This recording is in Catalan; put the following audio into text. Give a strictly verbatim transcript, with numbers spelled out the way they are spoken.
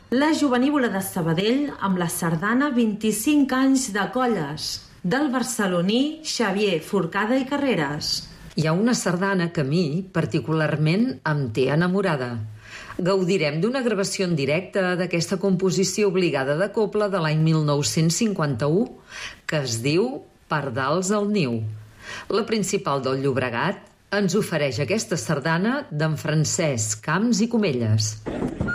La Jovenívola de Sabadell amb la sardana vint-i-cinc anys de colles, del barceloní Xavier Forcada i Carreras. Hi ha una sardana que a mi particularment em té enamorada. Gaudirem d'una gravació en directe d'aquesta composició obligada de cobla de l'any mil nou-cents cinquanta-u que es diu Pardals al niu. La Principal del Llobregat ens ofereix aquesta sardana d'en Francesc Camps i Comelles.